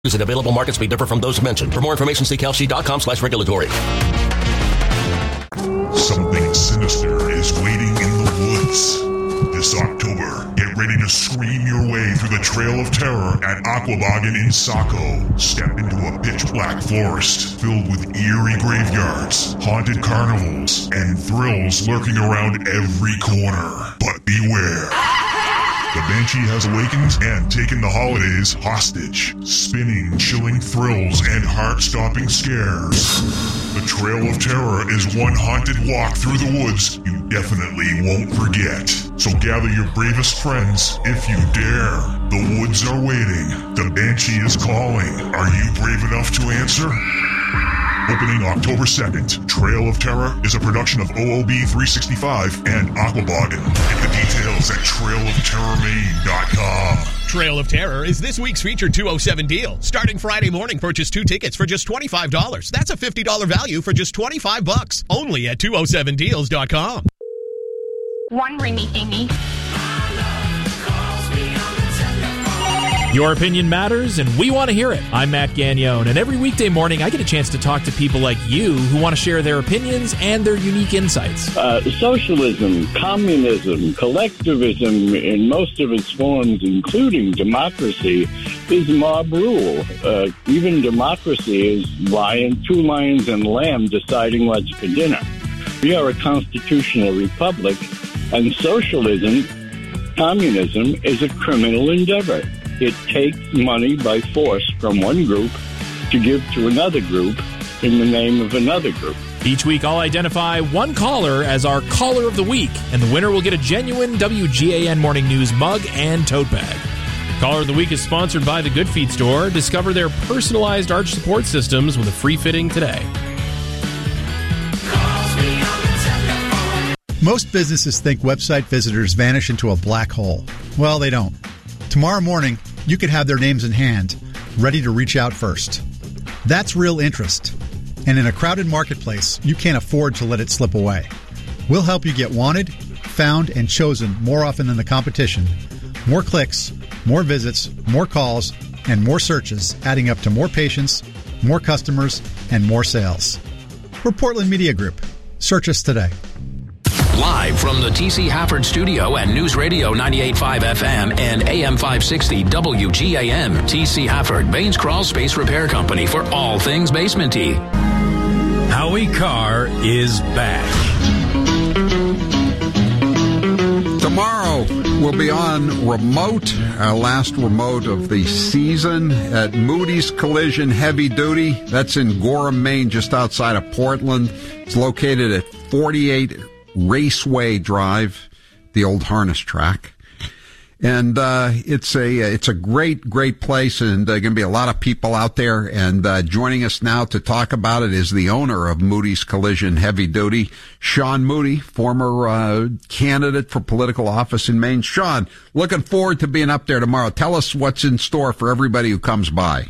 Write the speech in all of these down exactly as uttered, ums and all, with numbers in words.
And available markets may differ from those mentioned. For more information, see Kalshi.com slash regulatory. Something sinister is waiting in the woods. This October, get ready to scream your way through the Trail of Terror at Aquaboggin in Saco. Step into a pitch-black forest filled with eerie graveyards, haunted carnivals, and thrills lurking around every corner. But beware. The Banshee has awakened and taken the holidays hostage, spinning chilling thrills and heart-stopping scares. The Trail of Terror is one haunted walk through the woods you definitely won't forget. So gather your bravest friends if you dare. The woods are waiting. The Banshee is calling. Are you brave enough to answer? Opening October second, Trail of Terror is a production of O O B three sixty-five and Aquaboggin. Get the details at trail of terror maine dot com. Trail of Terror is this week's featured two oh seven deal. Starting Friday morning, purchase two tickets for just twenty-five dollars. That's a fifty dollars value for just twenty-five bucks. Only at two oh seven deals dot com. One ringy dingy. Your opinion matters, and we want to hear it. I'm Matt Gagnone, and every weekday morning I get a chance to talk to people like you who want to share their opinions and their unique insights. Uh, socialism, communism, collectivism in most of its forms, including democracy, is mob rule. Uh, even democracy is lion, two lions and a lamb deciding what's for dinner. We are a constitutional republic, and socialism, communism, is a criminal endeavor. It takes money by force from one group to give to another group in the name of another group. Each week, I'll identify one caller as our Caller of the Week, and the winner will get a genuine W G A N Morning News mug and tote bag. Caller of the Week is sponsored by the Good Feet Store. Discover their personalized arch support systems with a free fitting today. Most businesses think website visitors vanish into a black hole. Well, they don't. Tomorrow morning, you could have their names in hand, ready to reach out first. That's real interest. And in a crowded marketplace, you can't afford to let it slip away. We'll help you get wanted, found, and chosen more often than the competition. More clicks, more visits, more calls, and more searches, adding up to more patients, more customers, and more sales. We're Portland Media Group. Search us today. Live from the T C Hafford Studio and News Radio ninety-eight point five F M and A M five sixty W G A M. T C Hafford, Baines Crawl Space Repair Company for all things basement-y. Howie Carr is back. Tomorrow we'll be on remote, our last remote of the season at Moody's Collision Heavy Duty. That's in Gorham, Maine, just outside of Portland. It's located at forty-eight Raceway Drive, the old harness track. And uh it's a it's a great, great place, and there uh, going to be a lot of people out there. And uh joining us now to talk about it is the owner of Moody's Collision Heavy Duty, Sean Moody, former uh candidate for political office in Maine. Sean, looking forward to being up there tomorrow. Tell us what's in store for everybody who comes by.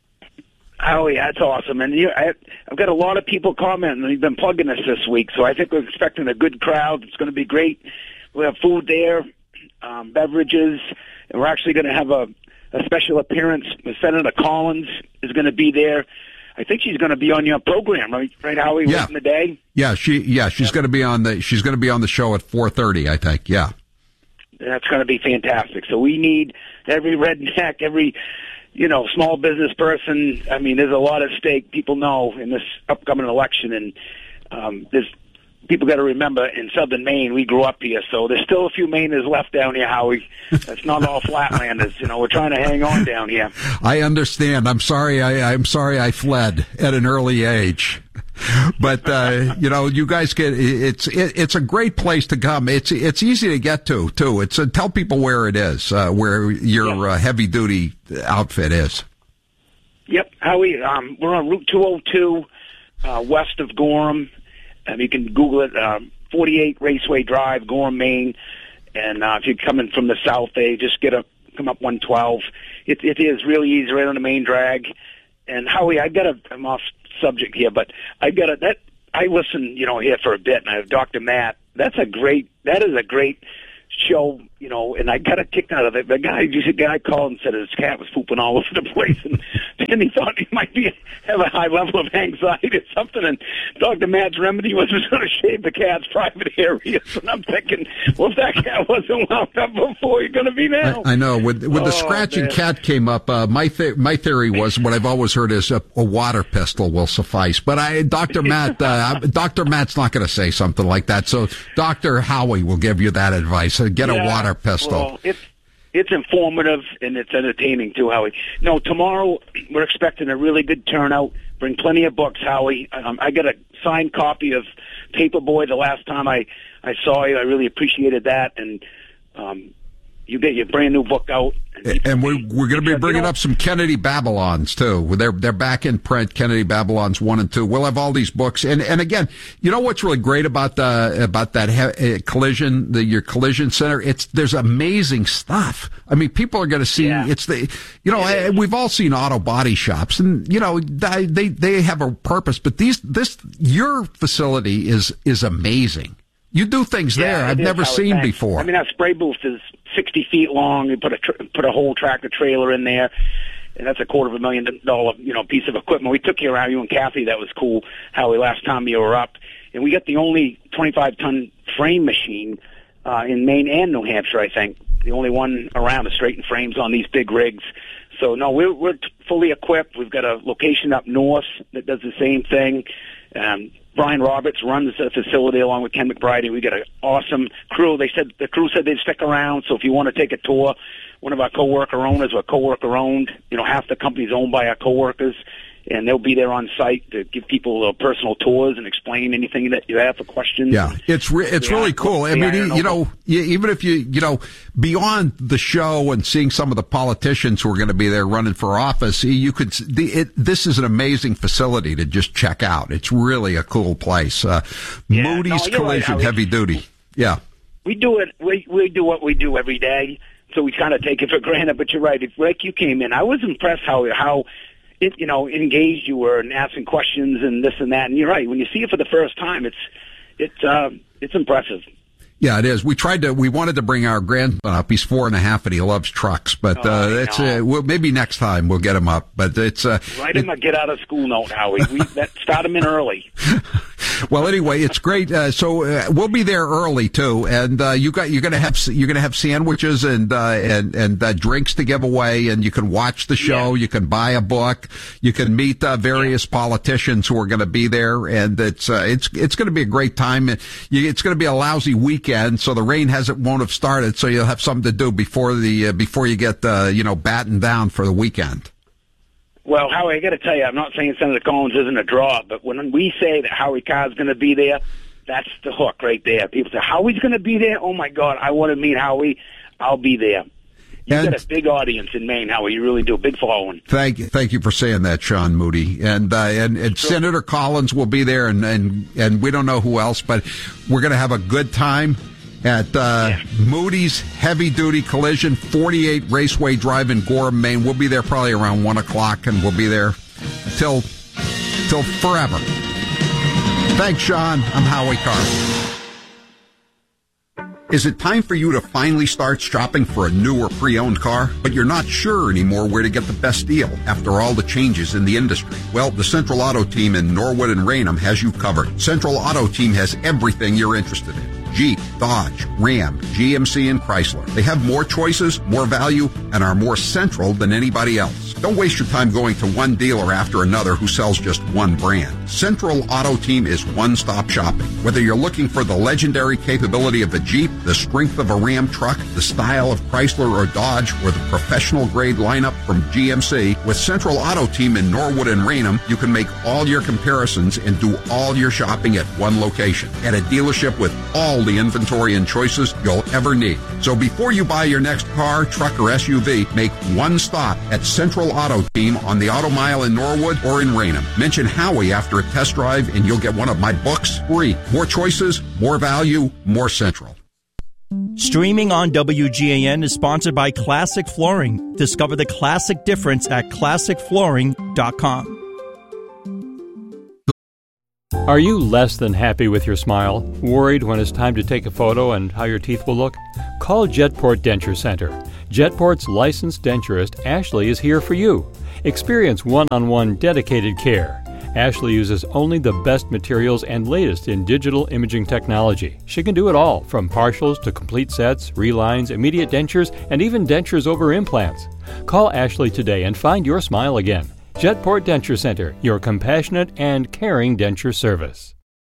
Howie, that's awesome. And you, I, I've got a lot of people commenting. They've been plugging us this week, so I think we're expecting a good crowd. It's going to be great. We have food there, um, beverages, and we're actually going to have a, a special appearance. Senator Collins is going to be there. I think she's going to be on your program, right? Right, Howie? Yeah. Late in the day. Yeah, she. Yeah, she's yep. going to be on the. She's going to be on the show at four thirty, I think. Yeah. That's going to be fantastic. So we need every redneck, every. You know, small business person. I mean, there's a lot at stake. People know in this upcoming election, and um, there's people got to remember in southern Maine, we grew up here, so there's still a few Mainers left down here, Howie. That's not all Flatlanders. You know, we're trying to hang on down here. I understand. I'm sorry. I, I'm sorry I fled at an early age. But uh you know, you guys get it's it, it's a great place to come. It's it's easy to get to too. It's uh, tell people where it is, uh, where your uh, heavy duty outfit is. Yep, Howie. Um, we're on Route two oh two, uh, west of Gorham. Um, you can Google it. Um, forty-eight Raceway Drive, Gorham, Maine. And uh, if you're coming from the south, they just get a come up one twelve. It it is really easy right on the main drag. And Howie, I got a I'm off subject here, but I got a that I listen, you know, here for a bit, and I have Doctor Matt. That's a great that is a great show you know, and I got a kick out of it. The guy, just a guy called and said his cat was pooping all over the place, and, and he thought he might be have a high level of anxiety or something. And Doctor Matt's remedy was going to shave the cat's private areas. And I'm thinking, well, if that cat wasn't wound up before, you're going to be now. I, I know. When, when the Oh, scratching man. cat came up, uh, my th- my theory was what I've always heard is a, a water pistol will suffice. But I, Doctor Matt, uh, Doctor Matt's not going to say something like that. So Doctor Howie will give you that advice. Uh, get Yeah, a water pistol. Well, it's it's informative and it's entertaining too, Howie. No, tomorrow we're expecting a really good turnout. Bring plenty of books, Howie. Um, I got a signed copy of Paperboy the last time I I saw you. I really appreciated that, and um, you get your brand new book out. And we're we're going to be Because, bringing you know- up some Kennedy Babylons too. They're they're back in print. Kennedy Babylons one and two. We'll have all these books. And and again, you know what's really great about the about that he, uh, collision, the your collision center? It's there's amazing stuff. I mean, people are going to see. Yeah. It's the you know I, we've all seen auto body shops, and you know they they they have a purpose. But these this your facility is is amazing. You do things there Yeah, I've it is, never Howard, seen thanks. before. I mean, that spray booth is sixty feet long. You put a tr- put a whole tractor trailer in there, and that's a quarter of a million dollar you know piece of equipment. We took you around, you and Kathy. That was cool. Howie, last time you were up, and we got the only twenty-five ton frame machine uh, in Maine and New Hampshire. I think the only one around to straighten frames on these big rigs. So no, we're we're t- fully equipped. We've got a location up north that does the same thing. Um, Brian Roberts runs the facility along with Ken McBride. We got an awesome crew. They said the crew said they'd stick around. So if you want to take a tour, one of our coworker owners or coworker owned, you know, half the company's owned by our coworkers, and they'll be there on site to give people uh, personal tours and explain anything that you have for questions. Yeah, it's re- it's Yeah, really cool. I the mean, iron you know, open. you, even if you you know beyond the show and seeing some of the politicians who are going to be there running for office, you could. The, it, this is an amazing facility to just check out. It's really a cool place. Uh, Yeah, Moody's no, you're right, Collision, Howie. heavy duty. Yeah. We do it. We we do what we do every day, so we kind of take it for granted. But you're right. If Rick, you came in, I was impressed how how it, you know engaged you were and asking questions and this and that. And you're right. When you see it for the first time, it's it's uh, it's impressive. Yeah, it is. We tried to, we wanted to bring our grandson up. He's four and a half and he loves trucks, but, Oh, uh, I it's, know. uh, well, maybe next time we'll get him up, but it's, uh, Write him a get out of school note, Howie. We that, start him in early. well, anyway, it's great. Uh, so, uh, we'll be there early too. And, uh, you got, you're going to have, you're going to have sandwiches and, uh, and, and, uh, drinks to give away, and you can watch the show. Yeah. You can buy a book. You can meet, uh, various politicians who are going to be there. And it's, uh, it's, it's going to be a great time. You, it's going to be a lousy weekend. So the rain hasn't, won't have started. So you'll have something to do before the, uh, before you get, uh, you know, battened down for the weekend. Well, Howie, I got to tell you, I'm not saying Senator Collins isn't a draw, but when we say that Howie Carr's going to be there, that's the hook right there. People say, Howie's going to be there? Oh, my God, I want to meet Howie. I'll be there. You've And- got a big audience in Maine, Howie. You really do. A big following. Thank you, thank you for saying that, Sean Moody, and uh, and, and Sure. Senator Collins will be there, and, and and we don't know who else, but we're going to have a good time at uh, Yeah. Moody's Heavy Duty Collision, forty-eight Raceway Drive in Gorham, Maine. We'll be there probably around one o'clock, and we'll be there till till forever. Thanks, Sean. I'm Howie Carr. Is it time for you to finally start shopping for a new or pre-owned car, but you're not sure anymore where to get the best deal after all the changes in the industry? Well, the Central Auto Team in Norwood and Raynham has you covered. Central Auto Team has everything you're interested in. Jeep, Dodge, Ram, G M C, and Chrysler. They have more choices, more value, and are more central than anybody else. Don't waste your time going to one dealer after another who sells just one brand. Central Auto Team is one-stop shopping. Whether you're looking for the legendary capability of a Jeep, the strength of a Ram truck, the style of Chrysler or Dodge, or the professional-grade lineup from G M C, with Central Auto Team in Norwood and Raynham, you can make all your comparisons and do all your shopping at one location, at a dealership with all the inventory and choices you'll ever need. So before you buy your next car, truck, or S U V, make one stop at Central Auto Team on the Auto Mile in Norwood or in Raynham. Mention Howie after a test drive and you'll get one of my books free. More choices, more value, more Central. Streaming on W G A N is sponsored by Classic Flooring. Discover the classic difference at classic flooring dot com. Are you less than happy with your smile? Worried when it's time to take a photo and how your teeth will look? call Jetport Denture Center. Jetport's licensed denturist, Ashley, is here for you. Experience one-on-one dedicated care. Ashley uses only the best materials and latest in digital imaging technology. She can do it all, from partials to complete sets, relines, immediate dentures, and even dentures over implants. Call Ashley today and find your smile again. Jetport Denture Center, your compassionate and caring denture service.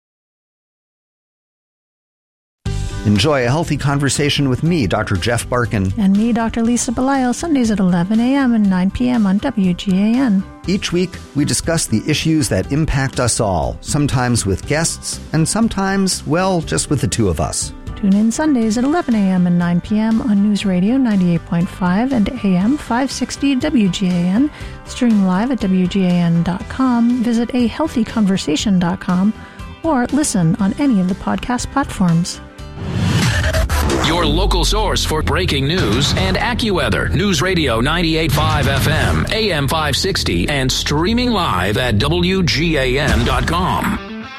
Enjoy a healthy conversation with me, Doctor Jeff Barkin. And me, Doctor Lisa Belisle, Sundays at eleven a.m. and nine p.m. on W G A N. Each week, we discuss the issues that impact us all, sometimes with guests, and sometimes, well, just with the two of us. Tune in Sundays at eleven a.m. and nine p.m. on News Radio ninety-eight point five and A M five sixty W G A N. Stream live at W G A N dot com, visit a healthy conversation dot com, or listen on any of the podcast platforms. Your local source for breaking news and AccuWeather. News Radio ninety-eight point five F M, A M five sixty, and streaming live at W G A N dot com.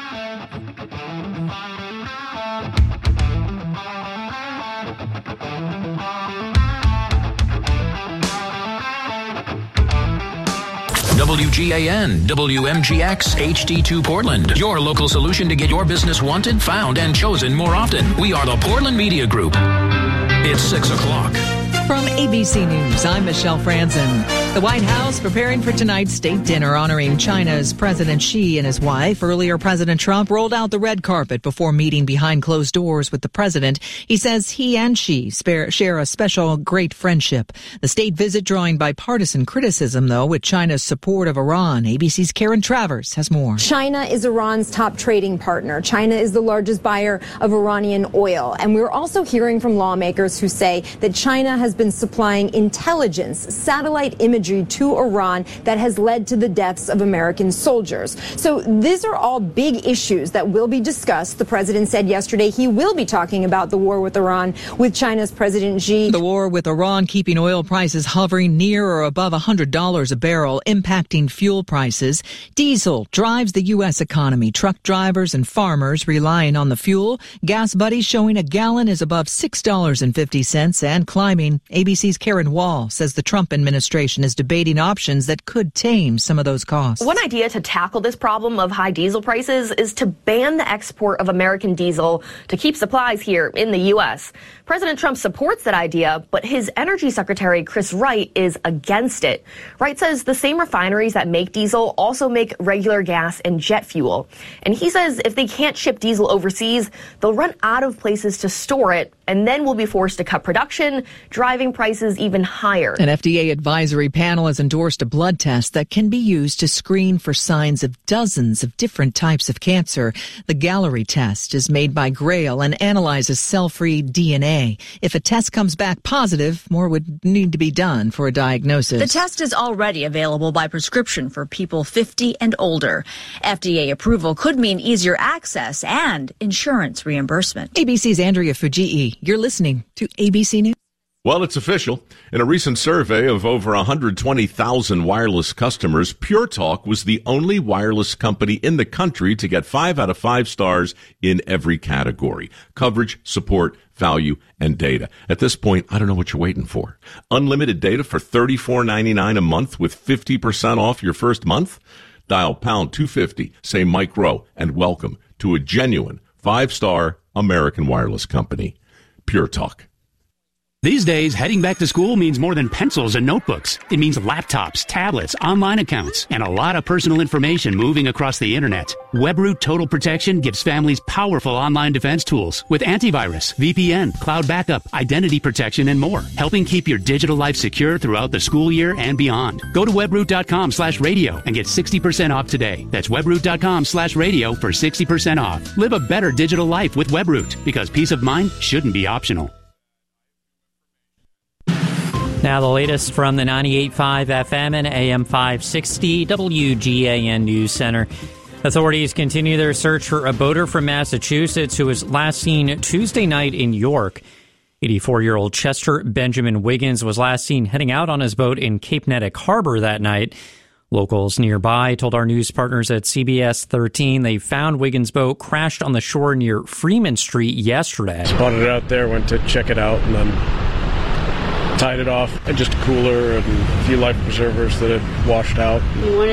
W G A N, W M G X, H D two Portland. Your local solution to get your business wanted, found, and chosen more often. We are the Portland Media Group. It's six o'clock. From A B C News, I'm Michelle Franzen. The White House preparing for tonight's state dinner honoring China's President Xi and his wife. Earlier, President Trump rolled out the red carpet before meeting behind closed doors with the president. He says he and Xi share a special great friendship. The state visit drawing bipartisan criticism, though, with China's support of Iran. A B C's Karen Travers has more. China is Iran's top trading partner. China is the largest buyer of Iranian oil. And we're also hearing from lawmakers who say that China has been supplying intelligence, satellite imagery to Iran that has led to the deaths of American soldiers. So these are all big issues that will be discussed. The president said yesterday he will be talking about the war with Iran with China's President Xi. The war with Iran keeping oil prices hovering near or above one hundred dollars a barrel, impacting fuel prices. Diesel drives the U S economy. Truck drivers and farmers relying on the fuel. Gas Buddies showing a gallon is above six dollars and fifty cents and climbing. A B C's Karen Wall says the Trump administration is debating options that could tame some of those costs. One idea to tackle this problem of high diesel prices is to ban the export of American diesel to keep supplies here in the U S. President Trump supports that idea, but his energy secretary, Chris Wright, is against it. Wright says the same refineries that make diesel also make regular gas and jet fuel. And he says if they can't ship diesel overseas, they'll run out of places to store it, and then we'll be forced to cut production, driving prices even higher. An F D A advisory panel has endorsed a blood test that can be used to screen for signs of dozens of different types of cancer. The Gallery test is made by Grail and analyzes cell-free D N A. If a test comes back positive, more would need to be done for a diagnosis. The test is already available by prescription for people fifty and older. F D A approval could mean easier access and insurance reimbursement. A B C's Andrea Fujii. You're listening to A B C News. Well, it's official. In a recent survey of over one hundred twenty thousand wireless customers, Pure Talk was the only wireless company in the country to get five out of five stars in every category: coverage, support, value, and data. At this point, I don't know what you're waiting for. Unlimited data for thirty-four ninety-nine a month with fifty percent off your first month? Dial pound two fifty, say Mike Rowe, and welcome to a genuine five-star American wireless company. Pure Talk. These days, heading back to school means more than pencils and notebooks. It means laptops, tablets, online accounts, and a lot of personal information moving across the internet. WebRoot Total Protection gives families powerful online defense tools with antivirus, V P N, cloud backup, identity protection, and more, helping keep your digital life secure throughout the school year and beyond. Go to webroot.com slash radio and get sixty percent off today. That's webroot.com slash radio for sixty percent off. Live a better digital life with WebRoot, because peace of mind shouldn't be optional. Now the latest from the ninety-eight point five F M and A M five sixty W G A N News Center. Authorities continue their search for a boater from Massachusetts who was last seen Tuesday night in York. eighty-four-year-old Chester Benjamin Wiggins was last seen heading out on his boat in Cape Nettic Harbor that night. Locals nearby told our news partners at C B S thirteen they found Wiggins' boat crashed on the shore near Freeman Street yesterday. Spotted it out there, went to check it out, and then tied it off, and just a cooler and a few life preservers that had washed out. We wanted